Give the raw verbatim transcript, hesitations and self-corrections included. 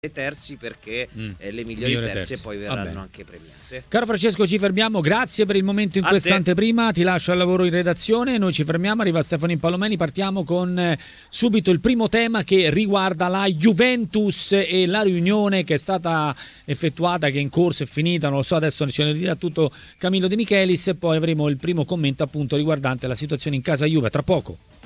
terzi perché mm. eh, le migliori Migliore terze terzi. poi verranno anche premiate. Caro Francesco, ci fermiamo, grazie per il momento in questa anteprima, ti lascio al lavoro in redazione, noi ci fermiamo, arriva Stefano Impallomeni, partiamo con eh, subito il primo tema che riguarda la Juventus e la riunione che è stata effettuata, che è in corso, è finita, non lo so, adesso ce ne dirà tutto Camillo De Michelis, e poi avremo il primo commento appunto riguardante la situazione in casa Juve, tra poco.